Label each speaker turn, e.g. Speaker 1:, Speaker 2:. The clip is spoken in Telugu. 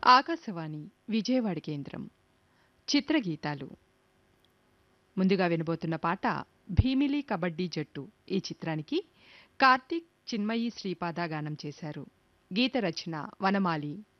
Speaker 1: ఆకాశవాణి విజయవాడ కేంద్రం చిత్రగీతాలు. ముందుగా వినబోతున్న పాట భీమిలి కబడ్డీ జట్టు ఈ చిత్రానికి కార్తీక్ చిన్మయి శ్రీపాద గానం చేశారు. గీత రచన వనమాలి.